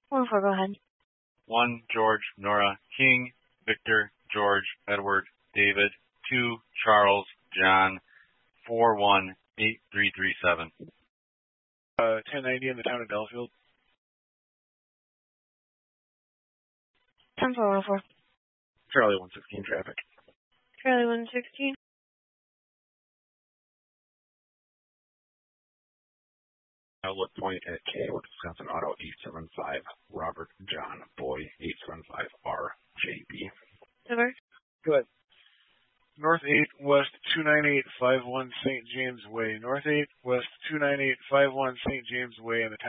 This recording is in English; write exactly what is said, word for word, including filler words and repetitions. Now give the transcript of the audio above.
one four, go ahead. one George, Nora, King, Victor, George, Edward, David, two Charles, John, four one eight three three seven. Uh, ten ninety in the town of Delafield. ten four one four. Charlie one sixteen traffic. Charlie one sixteen. Outlet point at K, Wisconsin Auto eight seven five, Robert John Boy eight seven five R J B. Over. Good. North eight West two nine eight five one Saint James Way. North eight West two nine eight five one Saint James Way in the town